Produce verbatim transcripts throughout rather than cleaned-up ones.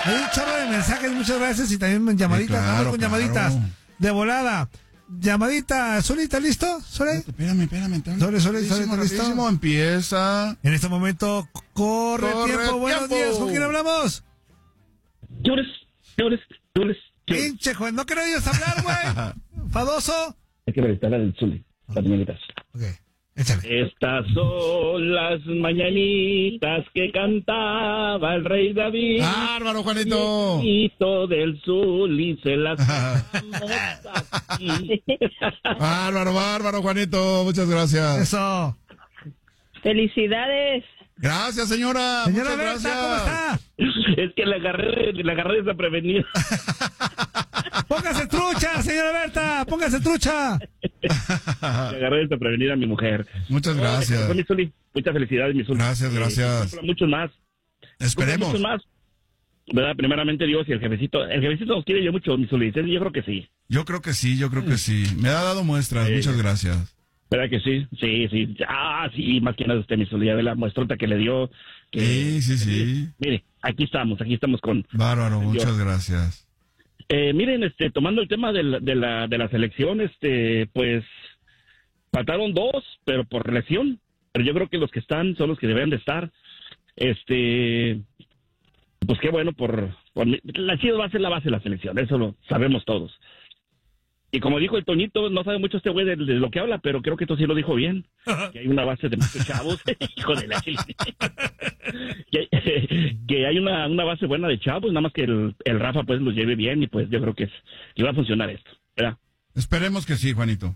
Hay un chorro de mensajes, muchas gracias. Y también llamaditas, Sí, claro, vamos con claro. llamaditas. De volada. Llamadita, Zuli, ¿estás listo? ¿Sole? Espérame, espérame. espérame. Sole, Sole, Sole, Rapidísimo, ¿estás listo? rapidísimo, empieza. En este momento, corre, Corre tiempo. Buenos tiempo. días, ¿con quién hablamos? Llores, llores, llores. Pinche Juan, no quiero ellos hablar, güey. Fadoso. Hay que revisar la del Zuli, las mañanitas. Ok, échale. Estas son las mañanitas que cantaba el rey David. Bárbaro, Juanito. Hito del Zuli se las cantamos aquí. Bárbaro, bárbaro, Juanito. Muchas gracias. Eso. ¡Felicidades! Gracias, señora. Señora Muchas Berta, gracias. ¿cómo está? Es que la agarré, la agarré desaprevenida. Póngase trucha, señora Berta. Póngase trucha. La agarré desaprevenida a mi mujer. Muchas Fue gracias. mi Zuli. Muchas felicidades, mi Zuli. Gracias, gracias. Eh, muchos más. Esperemos. Muchos más. ¿Verdad? Primeramente Dios y el jefecito. El jefecito nos quiere yo mucho, mi Zuli. Yo creo que sí. Yo creo que sí, yo creo que sí. Me ha dado muestras. Sí. Muchas gracias. ¿Verdad que sí? Sí, sí. Ah, sí, más que nada usted, mi Zuli. Ya ve la muestrota que le dio. Que, Sí, sí, sí. Mire, aquí estamos, aquí estamos con... Bárbaro, Dios. muchas gracias. Eh, miren, este, tomando el tema de la, de la, de la selección, este, pues, faltaron dos, pero por lesión. Pero yo creo que los que están son los que deben de estar. Este, pues qué bueno por, por mí. La Chivas va a ser la base de la selección, eso lo sabemos todos. Y como dijo el Toñito, no sabe mucho este güey de, de lo que habla, pero creo que esto sí lo dijo bien. Que hay una base de muchos chavos, hijo de la chile. que, hay, que hay una, una base buena de chavos, nada más que el, el Rafa pues los lleve bien y pues yo creo que, es, que va a funcionar esto, ¿verdad? Esperemos que sí, Juanito.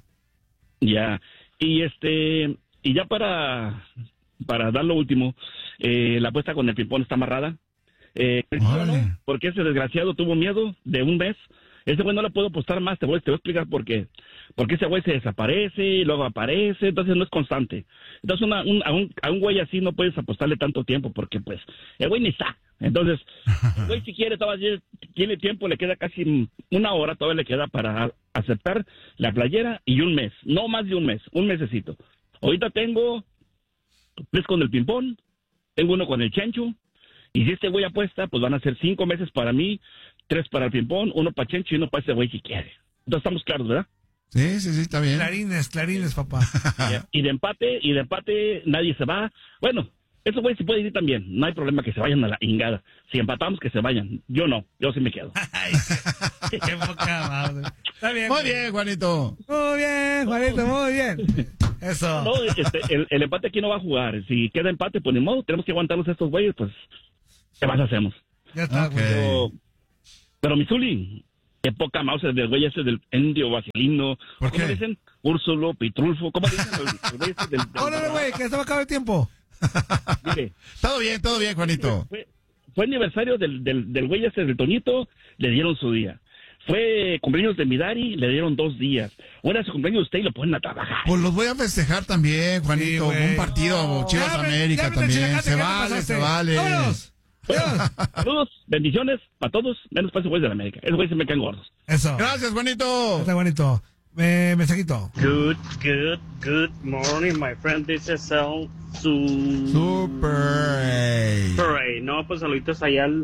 Ya. Y este, y ya para, para dar lo último, eh, la apuesta con el ping-pong está amarrada. Eh, Órale. porque ese desgraciado tuvo miedo de un mes. Ese güey no le puedo apostar más, te voy, te voy a explicar por qué. Porque ese güey se desaparece y luego aparece, entonces no es constante. Entonces una, un, a, un, a un güey así no puedes apostarle tanto tiempo porque pues el güey ni está. Entonces, el güey si quiere todavía tiene tiempo, le queda casi una hora, todavía le queda para aceptar la playera y un mes, no más de un mes, un mesecito. Ahorita tengo tres con el ping-pong, tengo uno con el Chencho, y si este güey apuesta, pues van a ser cinco meses para mí, tres para el ping-pong, uno para Chencho y uno para ese güey si quiere. Entonces estamos claros, ¿verdad? Sí, sí, sí, está bien. Clarines, clarines, papá. Y de empate, y de empate nadie se va. Bueno, esos güeyes se pueden ir también, no hay problema que se vayan a la ingada. Si empatamos, que se vayan. Yo no, yo sí me quedo. Ay, qué poca madre. Está bien. Muy bien, Juanito. Muy bien, Juanito, muy bien. Eso. No, este, el, el empate aquí no va a jugar. Si queda empate, pues ni modo, tenemos que aguantarlos a estos güeyes, pues, ¿qué más hacemos? Ya está, Ok. güey. Pero, pero mi Zuli, qué poca mouse del güey ese del indio vaselino. ¿Por ¿Cómo qué? dicen? Úrsulo, Pitrulfo, ¿cómo dicen? El, el güey ese del, del- Órale, güey, que se va a acabar el tiempo. Mire, Todo bien, todo bien, Juanito. fue, fue aniversario del, del, del güey ese del Toñito, le dieron su día. Fue cumpleaños de Midari, le dieron dos días. Ahora es su cumpleaños de usted y lo ponen a trabajar. Pues los voy a festejar también, Juanito. Sí, güey. Un partido, Chivas Ya, América ya, ya, también. Chilacate, Se ya te vale, pasaste. se vale. ¡Vámonos! Adiós. Saludos, bendiciones para todos, menos para ese güey de la América. Esos güeyes se me caen gordos. Eso. Gracias, Juanito. Está bonito. Eh, mensajito. Good, good, good morning, my friend. This is El Su... Super. ey. Parade. No, pues saluditos allá al,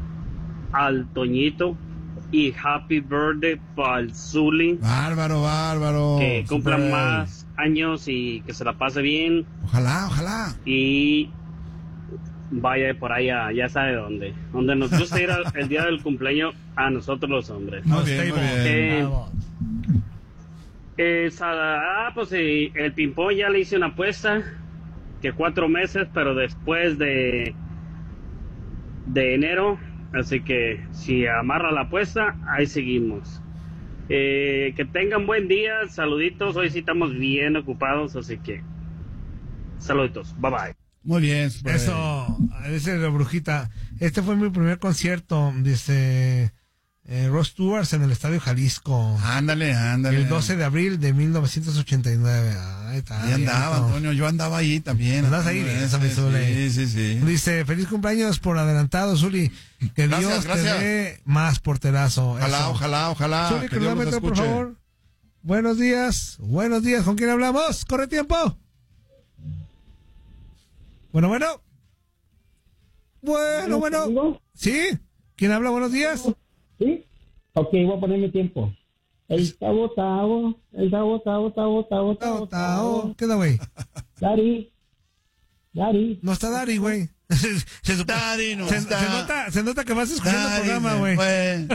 al Toñito y happy birthday para el Zuli. Bárbaro, bárbaro. Que cumpla Super. más años y que se la pase bien. Ojalá, ojalá. Y vaya por allá, ya sabe dónde. Donde nos gusta ir al, el día del cumpleaños a nosotros los hombres. Muy No, bien, muy stable. bien. Eh, Vamos. Eh, sa- ah, pues sí, el ping-pong ya le hice una apuesta que cuatro meses, pero después de de enero, así que si amarra la apuesta, ahí seguimos. Eh, que tengan buen día, saluditos, hoy sí estamos bien ocupados, así que saluditos, bye bye. Muy bien, Super. ey. Eso. Dice la brujita. Este fue mi primer concierto. Dice eh, Ross Stewart en el Estadio Jalisco. Ándale, ándale. El doce de abril de mil novecientos ochenta y nueve. Ahí está. Ahí andaba, bien, Antonio. Yo andaba ahí también. Andabas ahí, Ese, eso, mi Zuli. Sí, sí, sí. Dice, feliz cumpleaños por adelantado, Zuli. Que Gracias, Dios gracias. te dé más porterazo. Ojalá, Eso. ojalá, ojalá. Zuli, que Dios nos cronómetro, por escuche. favor. Buenos días. Buenos días. ¿Con quién hablamos? Corre tiempo. Bueno, bueno. Bueno, bueno. ¿Sí? ¿Quién habla? Buenos días. ¿Sí? Ok, voy a poner mi tiempo. El tabo, tabo, el tabo, tabo, tabo, tabo, Tao, tao. ¿Qué da, güey? Dari, Dari. No está Dari, güey. Se, se, Dari no se, está. se nota, se nota que vas escuchando el Dari programa, se güey. fue.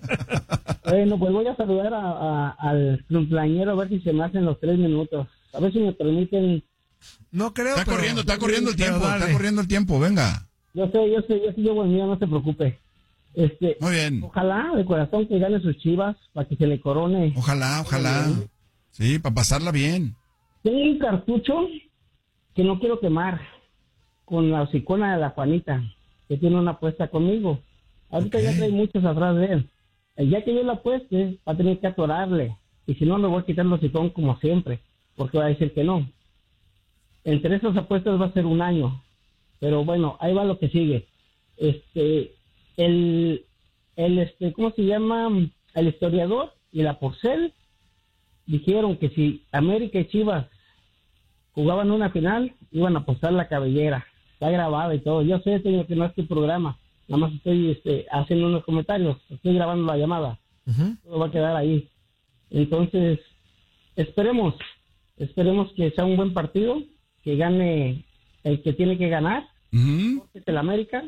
Bueno, pues voy a saludar a, a- al cumpleañero a ver si se me hacen los tres minutos. A ver si me permiten. No creo, Está pero- corriendo, está corriendo el pero tiempo, dale. está corriendo el tiempo, venga. Yo sé, yo sé, yo sí llevo el mío, no se preocupe. Este, Muy bien. ojalá de corazón que gane sus Chivas para que se le corone. Ojalá, ojalá. Sí, para pasarla bien. Tengo un cartucho que no quiero quemar con la hocicona de la Juanita, que tiene una apuesta conmigo. Ahorita Ok. ya trae muchos atrás de él. El día que yo la apueste, va a tener que atorarle. Y si no, le voy a quitar el hocicón como siempre, porque va a decir que no. Entre esas apuestas va a ser un año. Pero bueno, ahí va lo que sigue. Este, el, el este, ¿cómo se llama? El historiador y la Porcel dijeron que si América y Chivas jugaban una final, iban a apostar la cabellera. Está grabada y todo. Yo sé, señor, que no es tu programa. Nada más estoy este, haciendo unos comentarios. Estoy grabando la llamada. Ujú. Todo va a quedar ahí. Entonces, esperemos. Esperemos que sea un buen partido, que gane el que tiene que ganar, Ujú. que es el América,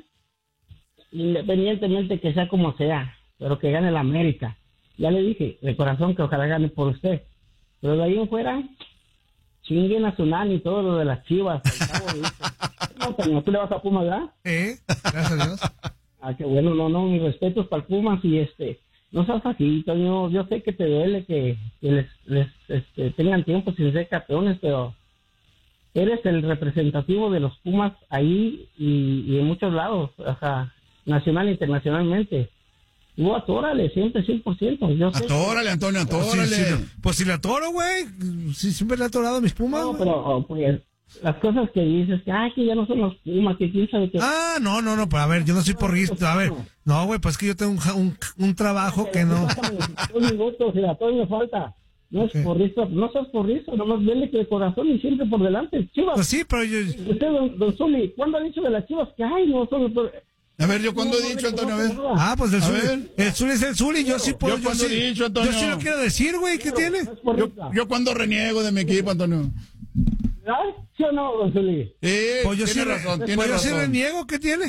independientemente que sea como sea, pero que gane el América. Ya le dije, de corazón, que ojalá gane por usted. Pero de ahí en fuera, chinguen a Tsunami y todo lo de las Chivas. Al cabo, dice. No, pero tú le vas a Pumas, ¿verdad? Eh, gracias a Dios. Ah, qué bueno, no, no, mis respetos para el Pumas y este, no seas así, Toño, yo sé que te duele que, que les, les este, tengan tiempo sin ser campeones, pero eres el representativo de los Pumas ahí y, y en muchos lados, o sea, nacional e internacionalmente. Y vos atórale, siempre cien por ciento. Yo sé que- Atórale, Antonio, Pues sí, atórale. sí, pues si la atoro, güey. Sí, siempre le he atorado a mis pumas, No, güey. pero oh, pues, las cosas que dices, que, ay, que ya no son los Pumas, que quién sabe qué. Ah, no, no, no, pero a ver, yo no soy porrista. A ver, no, güey, pues que yo tengo un, ja- un, un trabajo que no. Pásame dos minutos, y a todo me falta. No es Ok. porrista, no seas porrista, nomás vele que de corazón y siempre por delante. Chivas, Pues sí, pero yo. usted, don, don Zuli, ¿cuándo ha dicho de las Chivas que ay, no son por... A ver, ¿yo cuándo no, he no dicho, Antonio? A ver. reconoce nada? Ah, pues el A Zuli. ver. El Zuli es el Zuli, yo sí puedo. Yo cuando sí, he dicho, Antonio. yo sí lo quiero decir, güey, ¿qué tiene? No es Yo, porrista. yo cuando reniego de mi equipo, Antonio. ¿Ah? ¿Sí o no, don Zuli? Sí, Pues yo sí, tiene re- razón, pues tiene yo sí razón. reniego, ¿qué tiene?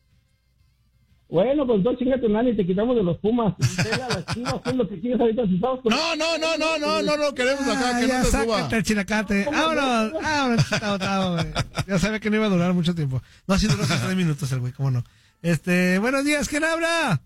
Bueno, pues entonces chingate un año y te quitamos de los Pumas. Vele a las Chivas, es lo que quieres ahorita si estamos con... No, no, no, no, no, no lo queremos acá, Ah, que ya no te suba. sácate el chinacate. Vámonos, vámonos, chao, chao, güey. Ya sabía que no iba a durar mucho tiempo. No, sí duró sus tres minutos el güey, cómo no. Este, buenos días, ¿quién habla?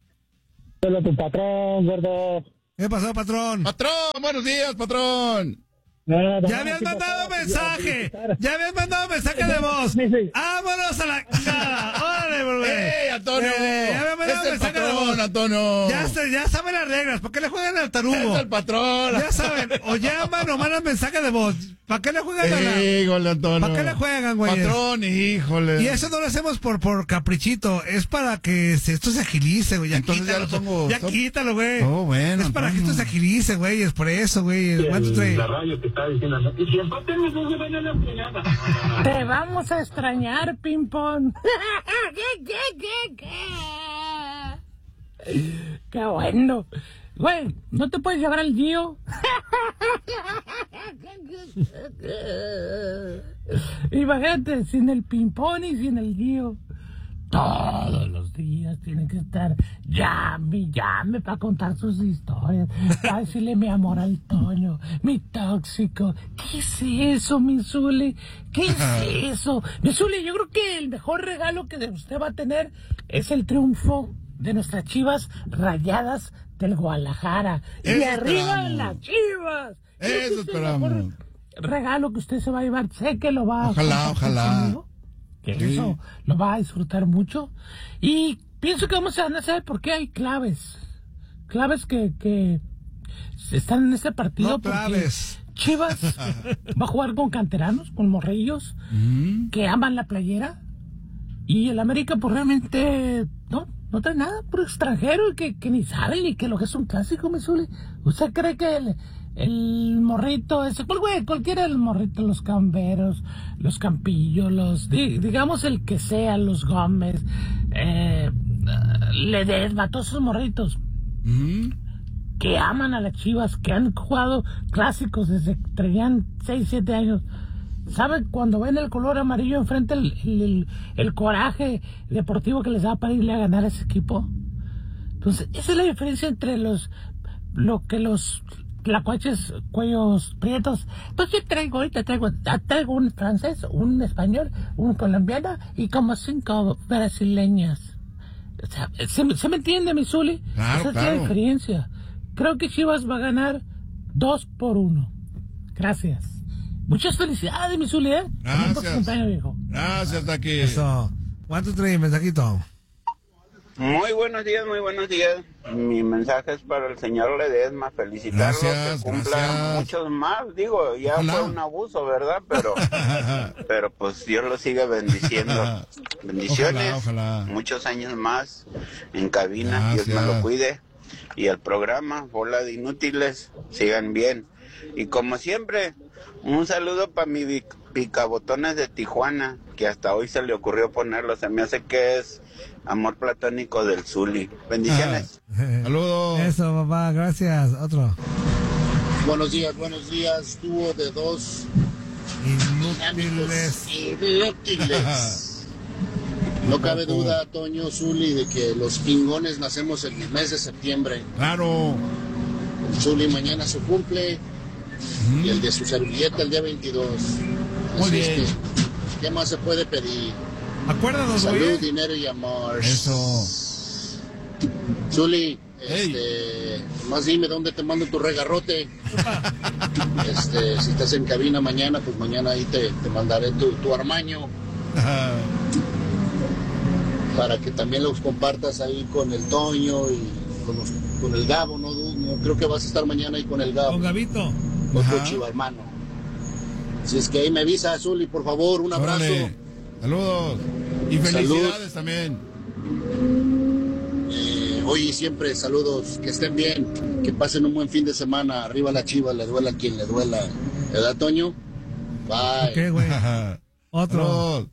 Pero tu patrón, gordo. ¿Qué pasó, patrón? Patrón, buenos días, patrón. Ya habías mandado mensaje. Ya habías mandado mensaje de voz. Sí, sí. Vámonos a la chingada. Órale, güey. ¡Ey, Antonio! Eh, ya habías mandado es el mensaje de patrón, voz. Antonio. Ya, se- ya saben las reglas. ¿Para qué le juegan al tarugo? Es el patrón. Ya saben. O llaman o mandan mensaje de voz. ¿Para qué le juegan a la... Híjole, Antonio. ¿Para qué le juegan, güey? Patrón, híjole. Y eso no lo hacemos por, por caprichito, es para que se- esto se agilice, güey. Ya Entonces ya quítalo, lo pongo- ya son- quítalo, güey. Oh, bueno, es para que Antonio. esto se agilice, güey, es por eso, güey. ¿Cuánto trae? La radio que está diciendo, y si empatan los dos se van a la fregada. Te vamos a extrañar, ping-pong. ¿Qué, qué, qué, qué? Qué bueno. Güey, ¿no te puedes llevar al Gio? Imagínate, sin el ping-pong y sin el Gio. Todos los días tienen que estar llame, llame para contar sus historias, para decirle mi amor al Toño, mi tóxico. ¿Qué es eso, mi Zuli? ¿Qué es eso? Mi Zuli, yo creo que el mejor regalo que usted va a tener es el triunfo de nuestras Chivas Rayadas del Guadalajara. Y Eso arriba esperamos. las Chivas. Eso Ese es el esperamos. mejor regalo que usted se va a llevar. Sé que lo va a Ojalá, compartir ojalá. conmigo, que Sí. eso lo va a disfrutar mucho. Y pienso que vamos a hacer porque hay claves. Claves que, que están en este partido. No porque claves. Chivas va a jugar con canteranos, con morrillos, Mm. que aman la playera. Y el América, pues realmente, no, no trae nada, puro extranjero, que, que ni sabe ni que lo que es un clásico, Mesuli. ¿Usted cree que el, el morrito ese, cual, güey, cualquiera de los morritos, los camberos, los campillos, los, di- digamos el que sea, los Gómez, eh, Ledesma, todos esos morritos Ujú. que aman a las Chivas, que han jugado clásicos desde que tenían seis, siete años, ¿saben cuando ven el color amarillo enfrente el, el, el, el coraje deportivo que les da para irle a ganar a ese equipo? Entonces, esa es la diferencia entre los, lo que los tlacuaches, cuellos prietos. Entonces yo traigo, ahorita traigo, traigo un francés, un español, un colombiano y como cinco brasileñas. O sea, ¿se, se me entiende, mi Zuli? Claro, Esa es claro. la diferencia. Creo que Chivas va a ganar dos por uno. Gracias. Muchas felicidades, mi Zuli, ¿eh? Gracias. Por tu cumpleaños, viejo. Gracias, Taki. Eso. ¿Cuánto trae mensajito? Muy buenos días, muy buenos días. Mi mensaje es para el señor Ledesma, felicitarlo, Gracias, que cumpla gracias. muchos más. Digo, ya Ojalá. fue un abuso, ¿verdad? Pero, pero pues Dios lo sigue bendiciendo. Bendiciones, Ojalá, ojalá. muchos años más en cabina, Dios me Gracias. lo cuide. Y el programa, bola de inútiles, sigan bien. Y como siempre, un saludo para mi vi- picabotones de Tijuana, que hasta hoy se le ocurrió ponerlo. Se me hace que es amor platónico del Zuli. Bendiciones. Saludos. Eso, papá, gracias. Otro. Buenos días, buenos días. Dúo de dos Inútiles. inútiles. No cabe duda, Toño, Zuli, de que los pingones nacemos en el mes de septiembre. Claro. El Zuli mañana se cumple y el de su servilleta el día veintidós. Muy Así es bien. que, ¿qué más se puede pedir? Acuérdanos, Salud, güey. dinero y amor. Eso. Zuli, Ey. este, más dime dónde te mando tu regarrote. Este, si estás en cabina mañana, pues mañana ahí te, te mandaré tu, tu armaño para que también los compartas ahí con el Toño y con, los- con el Gabo, ¿no? No, creo que vas a estar mañana ahí con el Gabo, Con Gabito. otro Ajá. chiva hermano. Si es que ahí me avisa, Zuli, por favor, un abrazo. Órale. Saludos. Y Salud. felicidades también. Eh, hoy y siempre, saludos, que estén bien, que pasen un buen fin de semana. Arriba la Chiva, le duela a quien le duela. ¿Verdad, Toño? Bye. ¿Qué, güey? Otro. Saludos.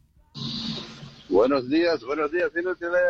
Buenos días, buenos días, inútiles.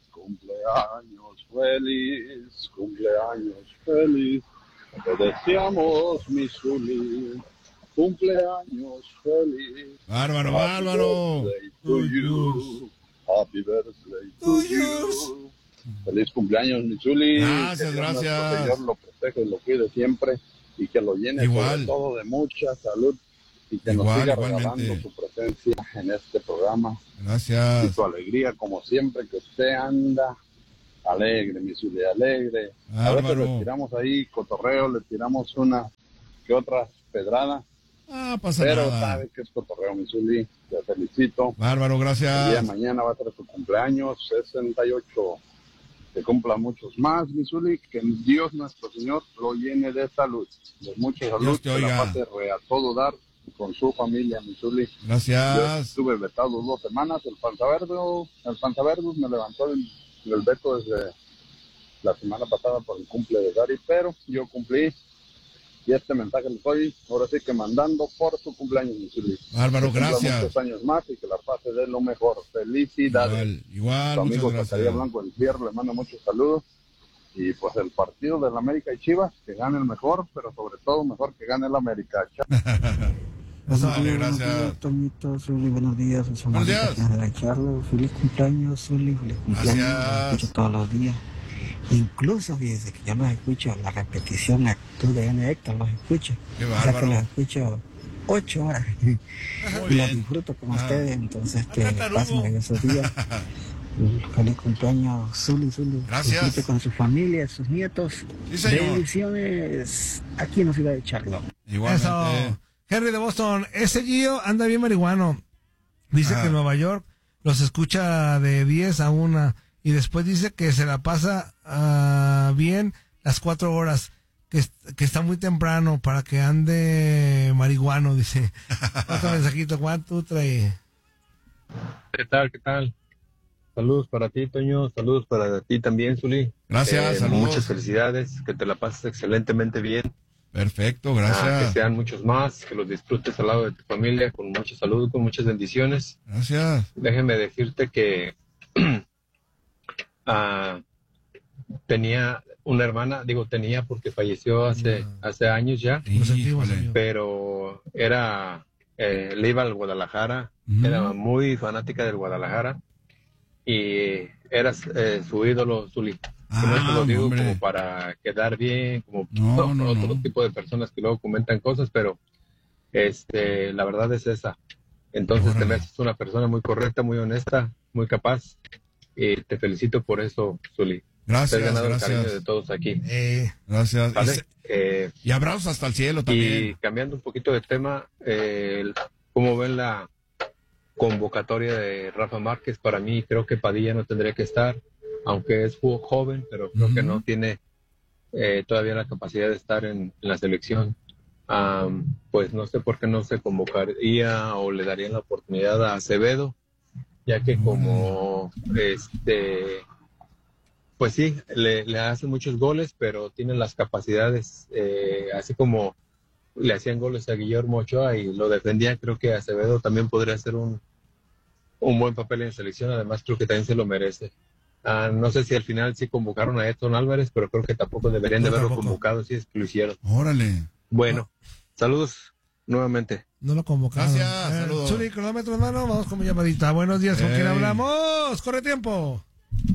Cumpleaños feliz, cumpleaños feliz. Te deseamos, mi Zuli. Cumpleaños feliz. Bárbaro, bárbaro. Happy birthday to you. Happy birthday to you. Feliz cumpleaños, mi Zuli. Gracias, Que Dios gracias. nuestro Señor lo proteja y lo cuide siempre y que lo llene Igual. sobre todo de mucha salud y que Igual, nos siga igualmente. regalando su presencia en este programa y Gracias. tu alegría, como siempre, que usted anda alegre, mi Zuli, alegre. A veces Bárbaro. le tiramos ahí cotorreo, le tiramos una que otra pedrada, Ah, pasa pero nada. sabe que es cotorreo, mi Zuli. Te felicito. Bárbaro, El día de gracias. mañana va a ser tu cumpleaños, sesenta y ocho. Que cumpla muchos más, mi Zuli, que Dios nuestro Señor lo llene de salud, de mucha salud, Dios te que la oiga. pase re a todo dar con su familia, mi Zuli. Yo Gracias. estuve vetado dos semanas, el Panzaverde, el Panzaverde me levantó del, del veto desde la semana pasada por el cumple de Gary, pero yo cumplí y este mensaje lo estoy ahora sí que mandando por su cumpleaños, mi Zuli. Bárbaro, Que cumpla gracias. muchos años más y que la pase de lo mejor. Felicidades. Igual, igual, Su muchas amigo Zacarías gracias. Blanco del Fierro le manda muchos saludos. Y pues el partido del América y Chivas, que gane el mejor, pero sobre todo mejor que gane el América. Chao. Eso, vale, gracias. Toñito, Zuli, buenos días. Soy Buenos Samuel días. de la Charla. Feliz cumpleaños, Zuli. Feliz cumpleaños. Gracias. Los escucho todos los días. Incluso, fíjese que yo los escucho, la repetición actúa de N. Héctor, los escucho. Qué O sea que bárbaro. los escucho ocho horas. Muy Y los bien. disfruto con Ah. ustedes. Entonces, que Anda, tarugo. pasen en esos días. Feliz cumpleaños, Zuli, Zuli. Gracias. Disfrute con su familia, sus nietos. Sí, señor. Bendiciones aquí en la ciudad de Charlotte. Eso. Igualmente. Henry de Boston. Ese Gio anda bien marihuano. Dice Ah. que en Nueva York los escucha de diez a una. Y después dice que se la pasa ah, bien las cuatro horas. Que, est- que está muy temprano para que ande marihuano, dice. Otro mensajito. ¿Cuánto trae? ¿Qué tal? ¿Qué tal? Saludos para ti, Toño. Saludos para ti también, Zuli. Gracias, Eh, saludos. Muchas felicidades. Que te la pases excelentemente bien. Perfecto, Ah, que gracias. sean muchos más. Que los disfrutes al lado de tu familia con mucha salud, con muchas bendiciones. Gracias. Déjeme decirte que ah, tenía una hermana, digo tenía porque falleció hace, no. hace años ya, Híjole. pero era, eh, le iba al Guadalajara, mm. era muy fanática del Guadalajara y era eh, su ídolo, Zuli. Ah, no te lo digo hombre. como para quedar bien, como no, no, otro no. tipo de personas que luego comentan cosas, pero este, la verdad es esa. Entonces Órale. te me haces una persona muy correcta, muy honesta, muy capaz y te felicito por eso, Zuli. Gracias, te has ganado gracias. el cariño de todos aquí. Eh, gracias. ¿Vale? Y, se... eh, y abrazos hasta el cielo también. Y cambiando un poquito de tema, eh, ¿cómo ven la convocatoria de Rafa Márquez? Para mí creo que Padilla no tendría que estar, aunque es joven, pero creo uh-huh. que no tiene eh, todavía la capacidad de estar en, en la selección. Um, pues no sé por qué no se convocaría o le darían la oportunidad a Acevedo, ya que como este pues sí, le, le hacen muchos goles, pero tiene las capacidades, eh, así como le hacían goles a Guillermo Ochoa y lo defendían, creo que Acevedo también podría hacer un, un buen papel en selección, además creo que también se lo merece. Uh, no sé si al final sí convocaron a Edson Álvarez, pero creo que tampoco deberían no, de haberlo tampoco. convocado si es que lo hicieron. Órale. Bueno, no. saludos nuevamente. No lo convocaron. Gracias, eh, saludos. Zuli, cronómetro, hermano, vamos con mi llamadita. Buenos días, ¿con hey. quién hablamos? ¡Corre tiempo!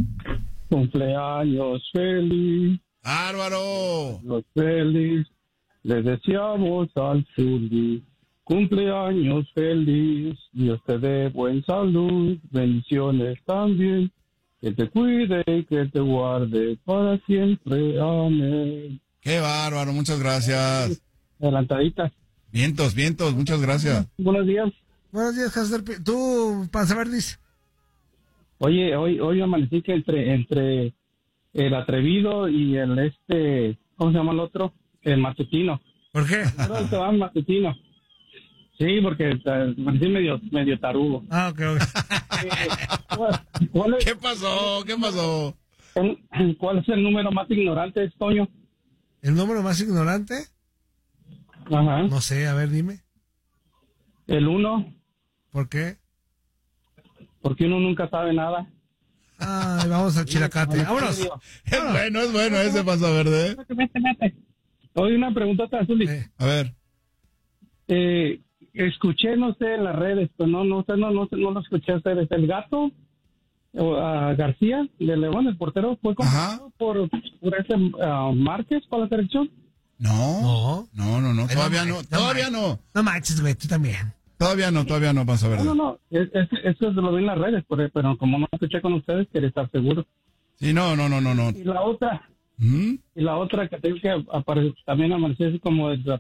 Cumpleaños feliz. ¡Álvaro! Los feliz. Les deseamos al Zuli. Cumpleaños feliz. Dios te dé buen salud. Bendiciones también. Que te cuide y que te guarde para siempre. Amén. ¡Qué bárbaro! Muchas gracias. Adelantadita. Vientos, vientos. Muchas gracias. Buenos días. Buenos días, Castor. Tú, Panza Verdis. Oye, hoy hoy amanecí que entre entre el atrevido y el este, ¿cómo se llama el otro? El matutino. ¿Por qué? Creo que va el matutino. Sí, porque amanecí medio medio tarugo. Ah, ok, ok. ¿Cuál es, ¿Qué pasó? ¿Qué pasó? El, ¿Cuál es el número más ignorante, Toño? ¿El número más ignorante? Ajá. No sé, a ver, dime. El uno. ¿Por qué? Porque uno nunca sabe nada. Ay, vamos al Chilacate. ¡Vámonos! Es bueno, es bueno ese Panza Verde. ¿eh? Oye, una pregunta, Zuli. Eh. A ver. Eh, escuché, no sé, en las redes, pero no, no sé, no, no, no lo escuché a ustedes. El gato, uh, García, de León, el portero, fue comprado por, por ese uh, Márquez para la selección. No, no, no, no, todavía no, todavía no. No manches, güey, tú también. Todavía no, todavía no, Panza Verde. No, no, no, es, es, eso lo vi en las redes, pero como no escuché con ustedes, quería estar seguro. Sí, no, no, no, no, no. Y la otra, ¿Mm? y la otra que tengo que aparecer, también amaneció así como de